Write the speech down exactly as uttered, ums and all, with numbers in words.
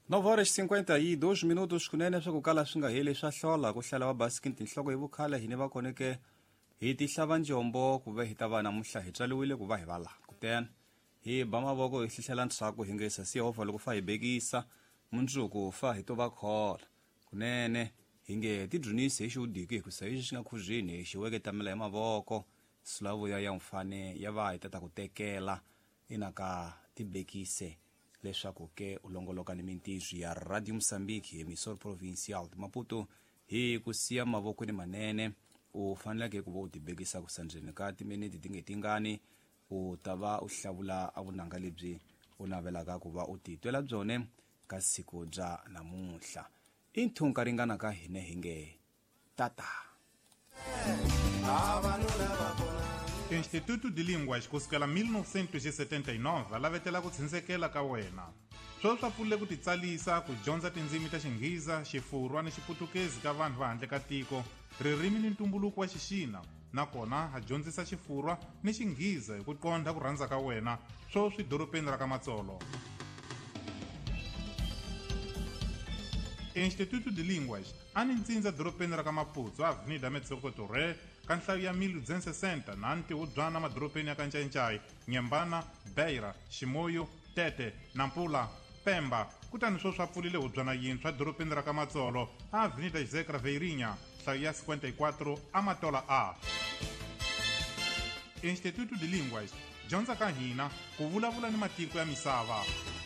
nove horas e cinquenta e dois minutos kunene swa ku kala swi nga heli swa hlola ku hlala va basikini tinhloko hi vukhala hini va koneke hi tihlava njombo ku ve hi ta va namuhla hi tswaliwile ku va hi va la kutani hi ba mavoko hi hlihlela ntshaku hi nge sasi Yehova loko fa hi bekisa mundzuku fa hi to va khola kunene hi nge tidunisi hi xiwudiki hi ku sa hi xi nga khuzini hi xi weketamela hi mavoko sulavuya ya mfane ya va hi tata ku tekela inaka tibekise leswaku ke u longoloka ni mintizi ya Radio Mozambique emisor provincial de Maputo hi ku siya mavokweni manene u faneleke ku va u tibekisa ku sandzeni ka timiniti tinge tingani u ta va u hlavula avunanga lebyi u navelaka ku va u titwela byone ka siku bya namuhla i nthunka ringana ka hine hi nge tata Instituto de Línguas kusukela mil novecentos e setenta e nove lavetela ku tshindzekela ka wena swo swa pfulile ku titsalisa ku dyondza tindzimi ta Xingheza, Xifurwa ni Xiputukezi ka vanhu va handle ka tiko ririmi ni ntumbuluko wa Xixina nakona ha dyondzisa Xifurwa ni Xingheza hi ku qondha ku rhandza ka wena swo swi doropeni ra ka Matsolo. Instituto de Línguas a ni ntsindza doropeni ra ka Maputo Avenida Metsokoto Re ka nhlayo ya mil duzentos e sessenta na ntiwudzwana madoropeni ya ka Ncancai, Nyembana, Beira, Ximoyo, Tete, Nampula, Pemba kutani swo swa pfulile udzwana yintshwa doropeni ra ka Matsolo Avenida José Veirinha nhlayo ya cinquenta e quatro Amatola A. Instituto de Línguas dyondza ka hina ku vulavula ni matiko ya misava.